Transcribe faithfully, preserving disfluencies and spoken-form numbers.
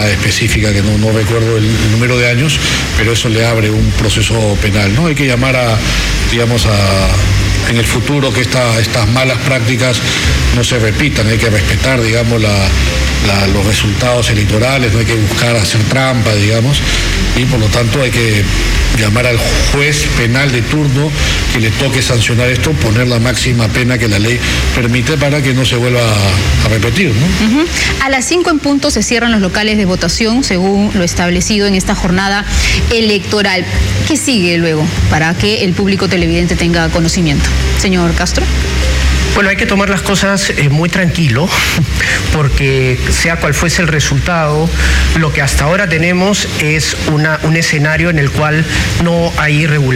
específica que no, no recuerdo el, el número de años, pero eso le abre un proceso penal, ¿no? Hay que llamar a, digamos, a en el futuro que esta, estas malas prácticas no se repitan, hay que respetar, digamos, la, la, los resultados electorales, no hay que buscar hacer trampa, digamos, y por lo tanto hay que llamar al juez penal de turno que le toque sancionar esto, poner la máxima pena que la ley permite para que no se vuelva a, a repetir, ¿no? Uh-huh. A las cinco en punto se cierran los locales de votación, según lo establecido en esta jornada electoral. ¿Qué sigue luego para que el público televidente tenga conocimiento? Señor Castro. Bueno, hay que tomar las cosas eh, muy tranquilo, porque sea cual fuese el resultado, lo que hasta ahora tenemos es una, un escenario en el cual no hay irregularidad.